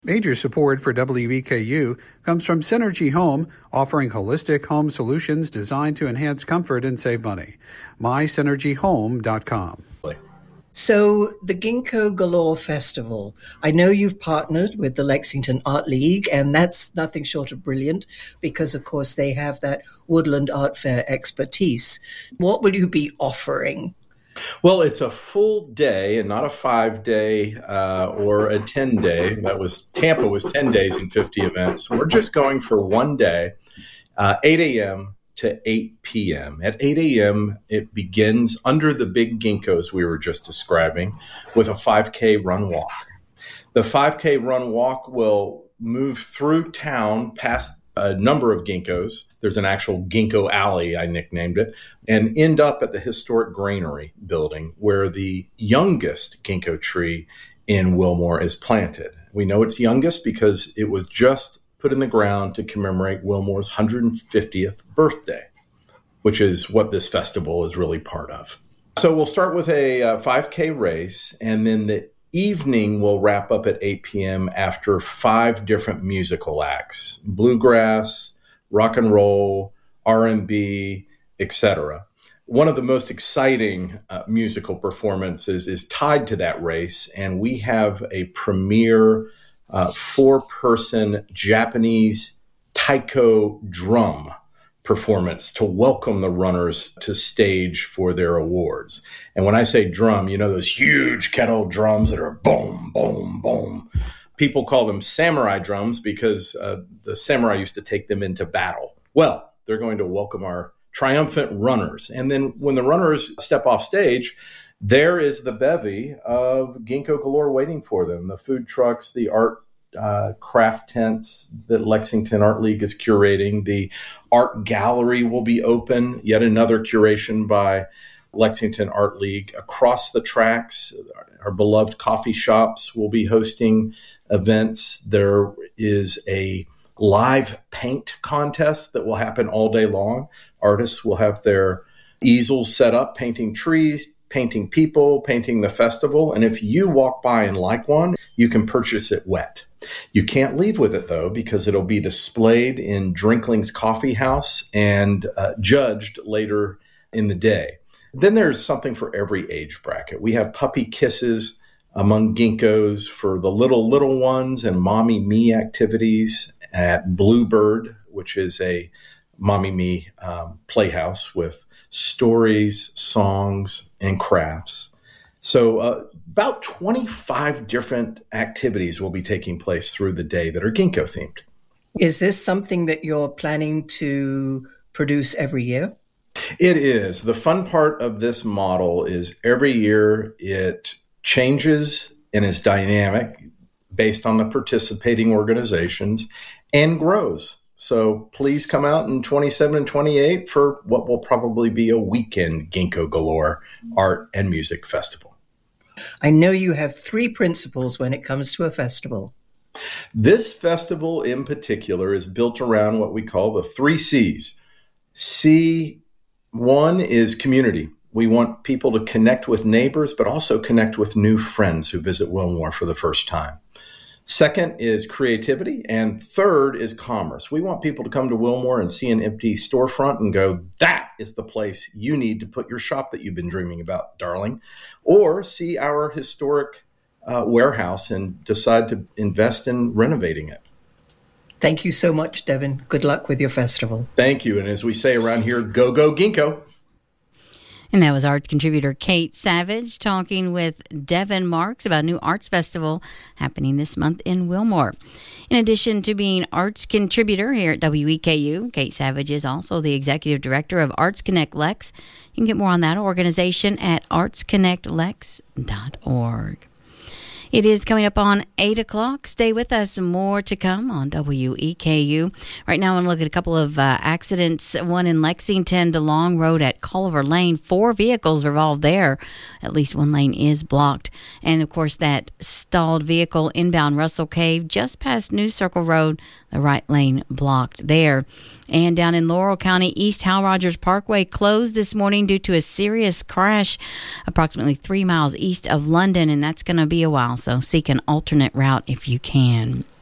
Major support for WEKU comes from Synergy Home, offering holistic home solutions designed to enhance comfort and save money. MySynergyHome.com. So the Ginkgo Galore Festival, I know you've partnered with the Lexington Art League, and that's nothing short of brilliant because, of course, they have that woodland art fair expertise. What will you be offering? Well, it's a full day and not a 5-day or a 10-day. Tampa was 10 days and 50 events. We're just going for one day, 8 a.m. to 8 p.m. At 8 a.m., it begins under the big ginkgos we were just describing with a 5K run walk. The 5K run walk will move through town past a number of ginkgos. There's an actual ginkgo alley, I nicknamed it, and end up at the historic granary building where the youngest ginkgo tree in Wilmore is planted. We know it's youngest because it was just put in the ground to commemorate Wilmore's 150th birthday, which is what this festival is really part of. So we'll start with a 5K race, and then the evening will wrap up at 8 p.m. after 5 different musical acts: bluegrass, rock and roll, R&B, etc. One of the most exciting musical performances is tied to that race, and we have a premier 4-person Japanese taiko drum performance to welcome the runners to stage for their awards. And when I say drum, you know those huge kettle drums that are boom, boom, boom. People call them samurai drums because the samurai used to take them into battle. Well, they're going to welcome our triumphant runners. And then when the runners step off stage, there is the bevy of Ginkgo Galore waiting for them. The food trucks, the art craft tents that Lexington Art League is curating. The art gallery will be open, yet another curation by Lexington Art League. Across the tracks, our beloved coffee shops will be hosting events. There is a live paint contest that will happen all day long. Artists will have their easels set up, painting trees, painting people, painting the festival. And if you walk by and like one, you can purchase it wet. You can't leave with it, though, because it'll be displayed in Drinkling's Coffee House and judged later in the day. Then there's something for every age bracket. We have puppy kisses among ginkgos for the little ones and mommy me activities at Bluebird, which is a mommy me playhouse with stories, songs, and crafts. So about 25 different activities will be taking place through the day that are ginkgo themed. Is this something that you're planning to produce every year? It is. The fun part of this model is every year it changes and is dynamic based on the participating organizations and grows. So please come out in 27 and 28 for what will probably be a weekend Ginkgo Galore Art and Music Festival. I know you have 3 principles when it comes to a festival. This festival in particular is built around what we call the 3 C's. C1 is community. We want people to connect with neighbors, but also connect with new friends who visit Wilmore for the first time. Second is creativity, and third is commerce. We want people to come to Wilmore and see an empty storefront and go, that is the place you need to put your shop that you've been dreaming about, darling. Or see our historic warehouse and decide to invest in renovating it. Thank you so much, Devin. Good luck with your festival. Thank you. And as we say around here, go, go, ginkgo. And that was arts contributor Kate Savage talking with Devin Marks about a new arts festival happening this month in Wilmore. In addition to being arts contributor here at WEKU, Kate Savage is also the executive director of Arts Connect Lex. You can get more on that organization at artsconnectlex.org. It is coming up on 8 o'clock. Stay with us. More to come on WEKU. Right now, I want to look at a couple of accidents. One in Lexington, DeLong Road at Culliver Lane. 4 vehicles involved there. At least one lane is blocked. And, of course, that stalled vehicle inbound Russell Cave just past New Circle Road. The right lane blocked there. And down in Laurel County, East Hal Rogers Parkway closed this morning due to a serious crash approximately 3 miles east of London. And that's going to be a while. So seek an alternate route if you can.